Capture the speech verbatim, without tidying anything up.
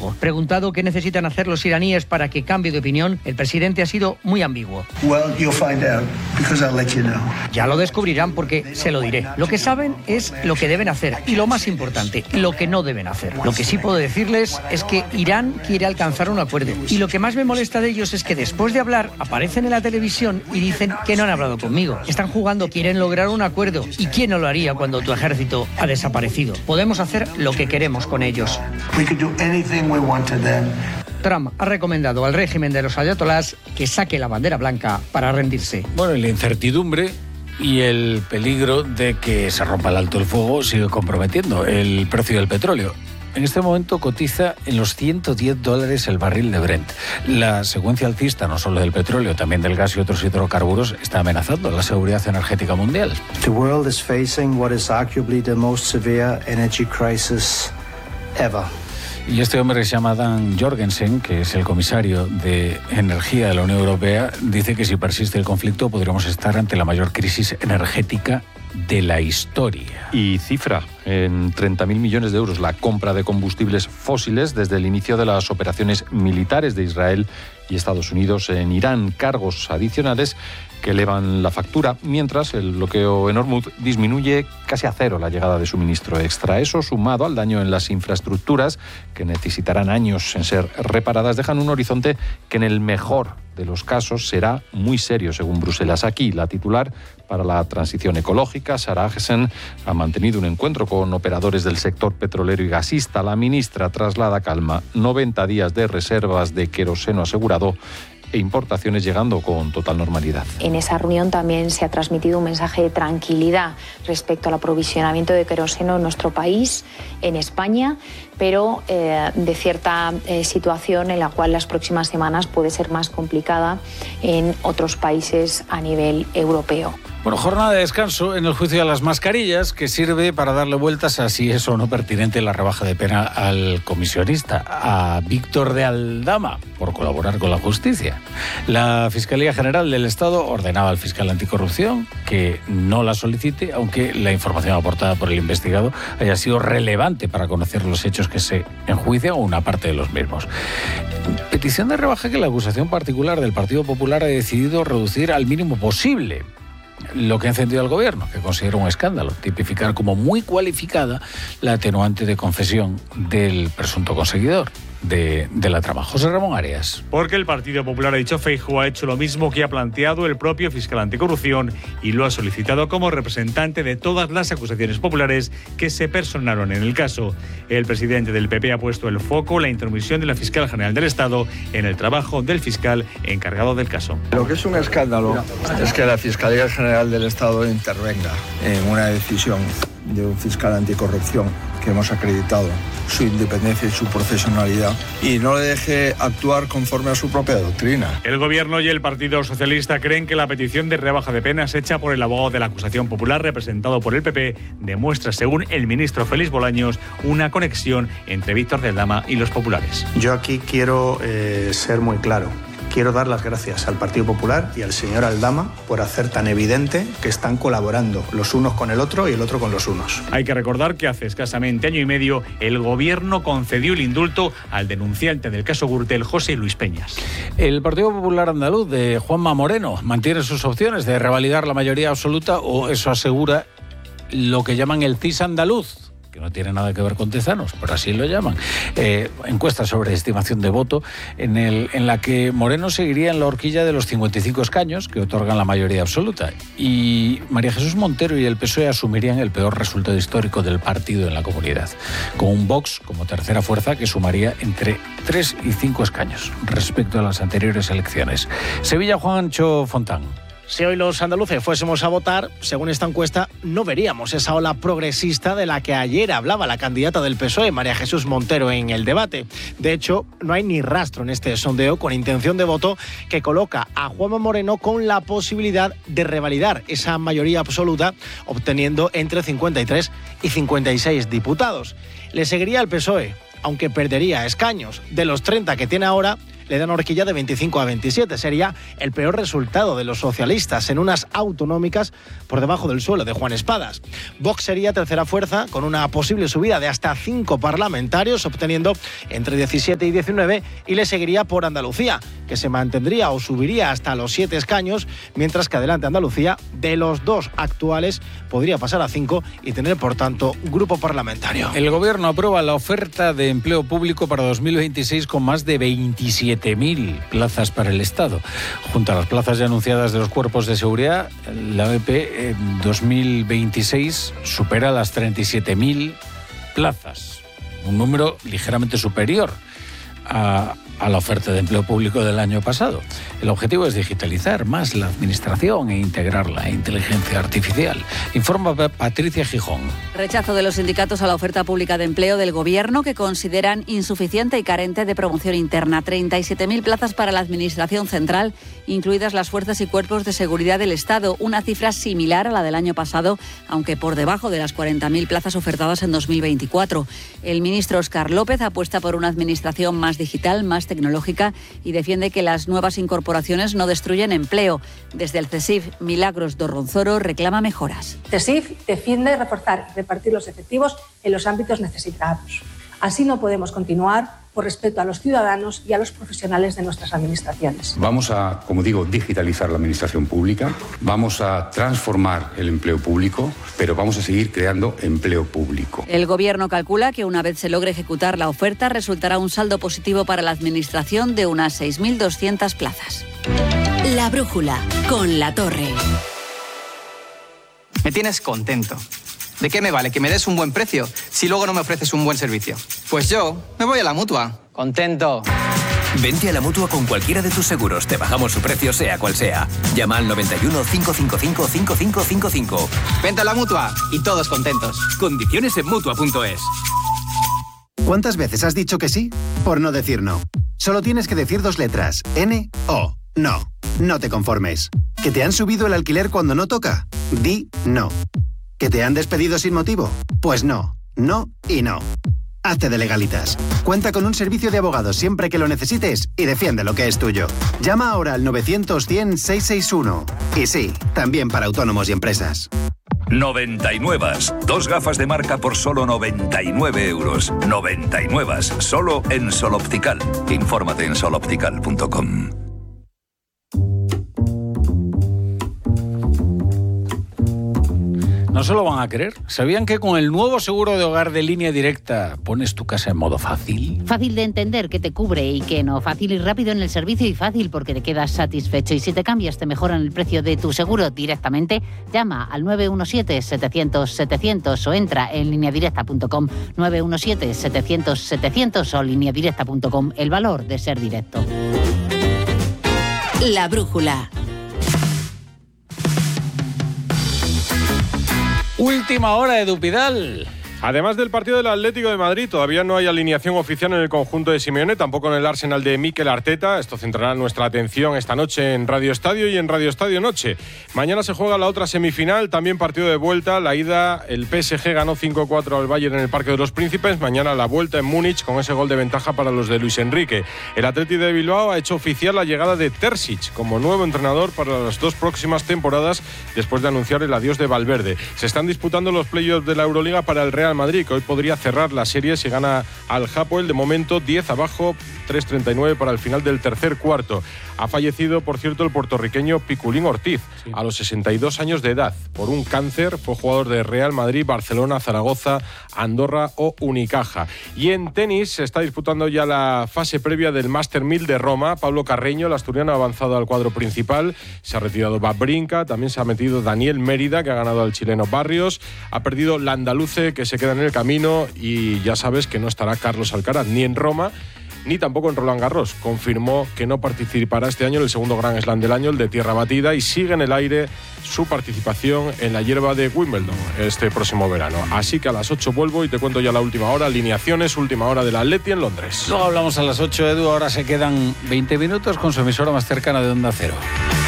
fuego. Preguntado qué necesitan hacer los iraníes para que cambie de opinión, el presidente ha sido muy ambiguo. Well, you'll find out because I'll let you know. Ya lo descubrirán porque se lo diré. Lo que saben es lo que deben hacer y lo más importante, lo que no deben hacer. Lo que sí puedo decirles es que Irán quiere alcanzar un acuerdo y lo que más me molesta de ellos es que después de hablar aparecen en la televisión y dicen que no han hablado conmigo. Están jugando, quieren lograr un acuerdo. ¿Y quién no lo haría cuando tu ejército ha desaparecido? Podemos hacer lo que queremos con ellos. We could do anything we want to them. Trump ha recomendado al régimen de los ayatolás que saque la bandera blanca para rendirse. Bueno, y la incertidumbre y el peligro de que se rompa el alto el fuego sigue comprometiendo el precio del petróleo. En este momento cotiza en los ciento diez dólares el barril de Brent. La secuencia alcista, no solo del petróleo, también del gas y otros hidrocarburos, está amenazando la seguridad energética mundial. The world is facing what is arguably the most severe energy crisis ever. Y este hombre que se llama Dan Jorgensen, que es el comisario de Energía de la Unión Europea, dice que si persiste el conflicto podríamos estar ante la mayor crisis energética de la historia. Y cifra en treinta mil millones de euros la compra de combustibles fósiles desde el inicio de las operaciones militares de Israel y Estados Unidos en Irán, cargos adicionales que elevan la factura, mientras el bloqueo en Hormuz disminuye casi a cero la llegada de suministro extra. Eso, sumado al daño en las infraestructuras, que necesitarán años en ser reparadas, dejan un horizonte que en el mejor de los casos será muy serio, según Bruselas. Aquí, la titular para la transición ecológica, Sarah Agesen, ha mantenido un encuentro con operadores del sector petrolero y gasista. La ministra traslada calma, noventa días de reservas de queroseno asegurado e importaciones llegando con total normalidad. En esa reunión también se ha transmitido un mensaje de tranquilidad respecto al aprovisionamiento de queroseno en nuestro país, en España, pero eh, de cierta eh, situación en la cual las próximas semanas puede ser más complicada en otros países a nivel europeo. Bueno, jornada de descanso en el juicio de las mascarillas, que sirve para darle vueltas a si es o no pertinente la rebaja de pena al comisionista, a Víctor de Aldama, por colaborar con la justicia. La Fiscalía General del Estado ordenaba al fiscal anticorrupción que no la solicite, aunque la información aportada por el investigado haya sido relevante para conocer los hechos que se enjuician o una parte de los mismos. Petición de rebaja que la acusación particular del Partido Popular ha decidido reducir al mínimo posible. Lo que ha encendido al gobierno, que considera un escándalo, tipificar como muy cualificada la atenuante de confesión del presunto conseguidor de, de la trama. José Ramón Arias. Porque el Partido Popular, ha dicho Feijóo, ha hecho lo mismo que ha planteado el propio fiscal anticorrupción y lo ha solicitado como representante de todas las acusaciones populares que se personaron en el caso. El presidente del P P ha puesto el foco en la intromisión de la fiscal general del Estado en el trabajo del fiscal encargado del caso. Lo que es un escándalo es que la Fiscalía General del Estado intervenga en una decisión de un fiscal anticorrupción que hemos acreditado su independencia y su profesionalidad y no le deje actuar conforme a su propia doctrina. El Gobierno y el Partido Socialista creen que la petición de rebaja de penas hecha por el abogado de la acusación popular representado por el P P demuestra, según el ministro Félix Bolaños, una conexión entre Víctor de Aldama y los populares. Yo aquí quiero eh, ser muy claro. Quiero dar las gracias al Partido Popular y al señor Aldama por hacer tan evidente que están colaborando los unos con el otro y el otro con los unos. Hay que recordar que hace escasamente año y medio el Gobierno concedió el indulto al denunciante del caso Gürtel, José Luis Peñas. El Partido Popular andaluz de Juanma Moreno mantiene sus opciones de revalidar la mayoría absoluta, o eso asegura lo que llaman el C I S andaluz, que no tiene nada que ver con Tezanos, pero así lo llaman. Eh, encuesta sobre estimación de voto en, el, en la que Moreno seguiría en la horquilla de los cincuenta y cinco escaños que otorgan la mayoría absoluta, y María Jesús Montero y el P S O E asumirían el peor resultado histórico del partido en la comunidad, con un Vox como tercera fuerza que sumaría entre tres y cinco escaños respecto a las anteriores elecciones. Sevilla, Juancho Fontán. Si hoy los andaluces fuésemos a votar, según esta encuesta, no veríamos esa ola progresista de la que ayer hablaba la candidata del P S O E, María Jesús Montero, en el debate. De hecho, no hay ni rastro en este sondeo con intención de voto que coloca a Juanma Moreno con la posibilidad de revalidar esa mayoría absoluta, obteniendo entre cincuenta y tres y cincuenta y seis diputados. Le seguiría el P S O E, aunque perdería escaños. De los treinta que tiene ahora, le dan horquilla de veinticinco a veintisiete. Sería el peor resultado de los socialistas en unas autonómicas por debajo del suelo de Juan Espadas. Vox sería tercera fuerza con una posible subida de hasta cinco parlamentarios, obteniendo entre diecisiete y diecinueve, y le seguiría por Andalucía, que se mantendría o subiría hasta los siete escaños, mientras que Adelante Andalucía, de los dos actuales, podría pasar a cinco y tener, por tanto, grupo parlamentario. El Gobierno aprueba la oferta de empleo público para dos mil veintiséis con más de veintisiete mil plazas para el Estado. Junto a las plazas ya anunciadas de los cuerpos de seguridad, la A B P en dos mil veintiséis supera las treinta y siete mil plazas, un número ligeramente superior a, a la oferta de empleo público del año pasado. El objetivo es digitalizar más la administración e integrar la inteligencia artificial. Informa Patricia Gijón. Rechazo de los sindicatos a la oferta pública de empleo del Gobierno, que consideran insuficiente y carente de promoción interna. treinta y siete mil plazas para la Administración Central, incluidas las fuerzas y cuerpos de seguridad del Estado, una cifra similar a la del año pasado, aunque por debajo de las cuarenta mil plazas ofertadas en dos mil veinticuatro. El ministro Óscar López apuesta por una administración más digital, más tecnológica, y defiende que las nuevas incorporaciones no destruyen empleo. Desde el CESIF, Milagros Dorronzoro reclama mejoras. CESIF defiende reforzar y repartir los efectivos en los ámbitos necesitados. Así no podemos continuar por respeto a los ciudadanos y a los profesionales de nuestras administraciones. Vamos a, como digo, digitalizar la administración pública, vamos a transformar el empleo público, pero vamos a seguir creando empleo público. El Gobierno calcula que una vez se logre ejecutar la oferta, resultará un saldo positivo para la Administración de unas seis mil doscientas plazas. La brújula, con La Torre. Me tienes contento. ¿De qué me vale que me des un buen precio si luego no me ofreces un buen servicio? Pues yo me voy a la Mutua. Contento. Vente a la Mutua con cualquiera de tus seguros. Te bajamos su precio, sea cual sea. Llama al noventa y uno, cinco cinco cinco, cinco cinco cinco cinco. Vente a la Mutua y todos contentos. Condiciones en Mutua punto es. ¿Cuántas veces has dicho que sí? Por no decir no. Solo tienes que decir dos letras. N O. No. No te conformes. ¿Que te han subido el alquiler cuando no toca? Di no. ¿Que te han despedido sin motivo? Pues no, no y no. Hazte de Legalitas. Cuenta con un servicio de abogados siempre que lo necesites y defiende lo que es tuyo. Llama ahora al novecientos, cien, seiscientos sesenta y uno. Y sí, también para autónomos y empresas. noventa y nueve. Dos gafas de marca por solo noventa y nueve euros. noventa y nueve. Solo en Sol Optical. Infórmate en sol optical punto com. No se lo van a creer. ¿Sabían que con el nuevo seguro de hogar de Línea Directa pones tu casa en modo fácil? Fácil de entender, que te cubre y que no. Fácil y rápido en el servicio y fácil porque te quedas satisfecho. Y si te cambias, te mejoran el precio de tu seguro directamente. Llama al nueve uno siete, setecientos, setecientos o entra en línea directa punto com. nueve uno siete, setecientos, setecientos o línea directa punto com. El valor de ser directo. La brújula. Última hora de Dupidal. Además del partido del Atlético de Madrid, todavía no hay alineación oficial en el conjunto de Simeone, tampoco en el Arsenal de Mikel Arteta. Esto centrará nuestra atención esta noche en Radio Estadio y en Radio Estadio Noche. Mañana se juega la otra semifinal, también partido de vuelta. La ida, el P S G ganó cinco cuatro al Bayern en el Parque de los Príncipes. Mañana la vuelta en Múnich con ese gol de ventaja para los de Luis Enrique. El Athletic de Bilbao ha hecho oficial la llegada de Terzic como nuevo entrenador para las dos próximas temporadas, después de anunciar el adiós de Valverde. Se están disputando los playoffs de la Euroliga para el Real Madrid, que hoy podría cerrar la serie si gana al Hapoel. De momento diez abajo, tres treinta y nueve para el final del tercer cuarto. Ha fallecido, por cierto, el puertorriqueño Piculín Ortiz, sí, a los sesenta y dos años de edad, por un cáncer. Fue jugador de Real Madrid, Barcelona, Zaragoza, Andorra o Unicaja. Y en tenis se está disputando ya la fase previa del Master mil de Roma. Pablo Carreño, el asturiano, ha avanzado al cuadro principal. Se ha retirado Babrinka, también se ha metido Daniel Mérida, que ha ganado al chileno Barrios. Ha perdido Landaluce, que se queda en el camino, y ya sabes que no estará Carlos Alcaraz ni en Roma ni tampoco en Roland Garros. Confirmó que no participará este año en el segundo Grand Slam del año, el de tierra batida, y sigue en el aire su participación en la hierba de Wimbledon este próximo verano. Así que a las ocho vuelvo y te cuento ya la última hora, alineaciones, última hora del Atleti en Londres. Luego hablamos a las ocho, Edu. Ahora se quedan veinte minutos con su emisora más cercana de Onda Cero.